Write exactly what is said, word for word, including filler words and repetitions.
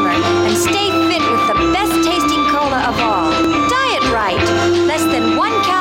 summer and stay fit with the best tasting cola of all. Diet Right. Less than one calorie